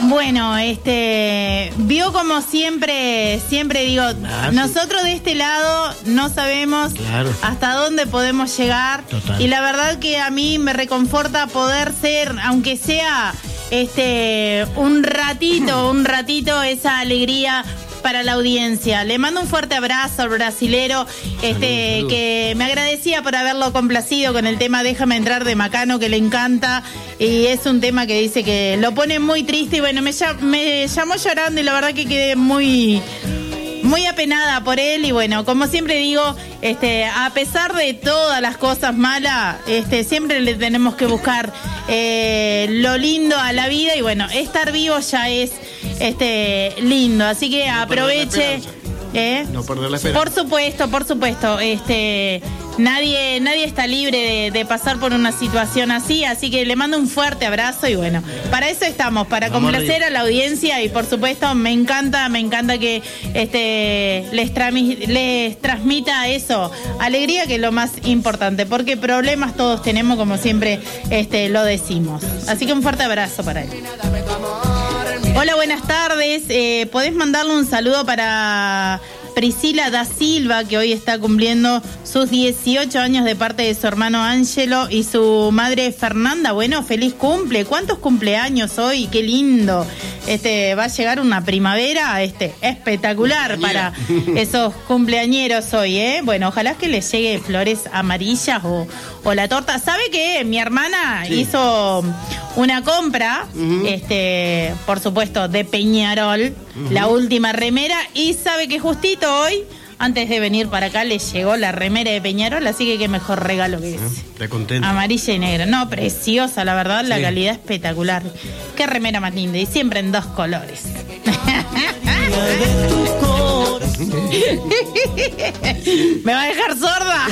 Bueno, vio como siempre digo, nosotros de este lado no sabemos hasta dónde podemos llegar. Total. Y la verdad que a mí me reconforta poder ser, aunque sea un ratito esa alegría para la audiencia. Le mando un fuerte abrazo al brasilero, salud. Que me agradecía por haberlo complacido con el tema Déjame Entrar de Macano, que le encanta, y es un tema que dice que lo pone muy triste, y bueno, me llamó llorando, y la verdad que quedé muy apenada por él. Y bueno, como siempre digo, a pesar de todas las cosas malas, siempre le tenemos que buscar lo lindo a la vida, y bueno, estar vivo ya es lindo, así que no aproveche. No perder la esperanza. Por supuesto. Nadie está libre de pasar por una situación así que le mando un fuerte abrazo, y bueno, para eso estamos, para complacer a la audiencia, y por supuesto me encanta que les transmita eso, alegría, que es lo más importante, porque problemas todos tenemos, como siempre lo decimos. Así que un fuerte abrazo para él. Hola, buenas tardes. ¿Podés mandarle un saludo para Priscila da Silva, que hoy está cumpliendo sus 18 años, de parte de su hermano Ángelo y su madre Fernanda? Bueno, feliz cumple. ¿Cuántos cumpleaños hoy? Qué lindo. Va a llegar una primavera espectacular para esos cumpleañeros hoy, Bueno, ojalá que les llegue flores amarillas o la torta. ¿Sabe qué? Mi hermana hizo una compra, por supuesto, de Peñarol, la última remera, y sabe que justito hoy, antes de venir para acá, le llegó la remera de Peñarol, así que qué mejor regalo que ese. Está contento. Amarilla y negra. No, preciosa, la verdad, la calidad espectacular. Qué remera más linda, y siempre en 2 colores. ¿Me va a dejar sorda?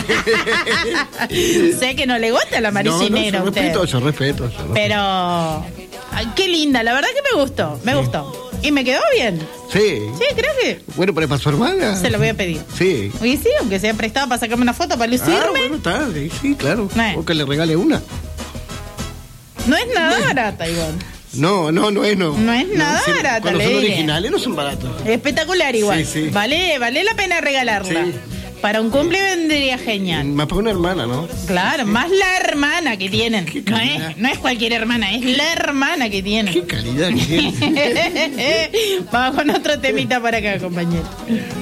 Sé que no le gusta la amarilla y negra a usted. Yo respeto. Pero qué linda, la verdad que me gustó. ¿Y me quedó bien? Sí. ¿Sí, crees que? Bueno, pero para su hermana. Se lo voy a pedir. Sí. Y sí, aunque sea prestado para sacarme una foto, para lucirme. Bueno, está. Sí, claro. O que le regale una. No es nada barata, Iván. No es. No es nada barata. Cuando son originales no son baratos. Espectacular igual. Sí. Vale la pena regalarla. Sí. Para un cumple vendría genial. Más para una hermana, ¿no? Claro, más la hermana que tienen. No es cualquier hermana, es la hermana que tienen. Qué calidad que tienen. Vamos con otro temita para acá, compañero.